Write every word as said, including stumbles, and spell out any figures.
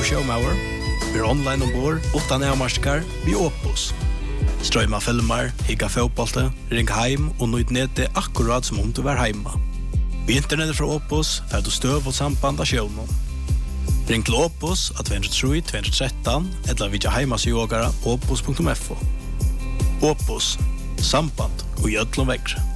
du showmauer? Vi er online ombord, utan avmarskar, vi Opus. Strøyma filmer, higga fotbollte, ring heim og nøyd nete akkurat som om du var heima. Vi internettet fra Opus, fer du støv og samband av sjøvnen. Ring til Opus at to tre to tre tre eller vidja heimasjogara opus punktum f o. Opus, samband og gjødlom vekkre.